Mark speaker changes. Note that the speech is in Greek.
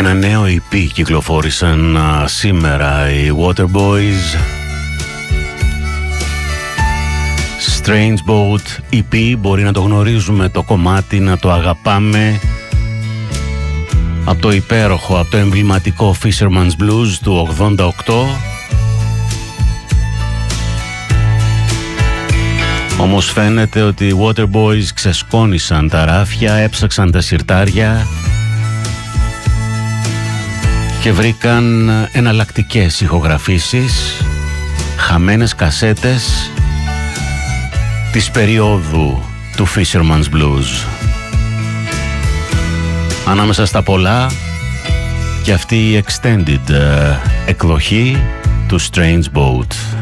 Speaker 1: Ένα νέο EP κυκλοφόρησαν σήμερα οι Waterboys. Strange Boat EP, μπορεί να το γνωρίζουμε το κομμάτι, να το αγαπάμε από το υπέροχο, από το εμβληματικό Fisherman's Blues του 88. Όμως φαίνεται ότι οι Waterboys ξεσκόνησαν τα ράφια, έψαξαν τα συρτάρια και βρήκαν εναλλακτικές ηχογραφήσεις, χαμένες κασέτες της περίοδου του Fisherman's Blues. Ανάμεσα στα πολλά και αυτή η extended εκδοχή του Strange Boat.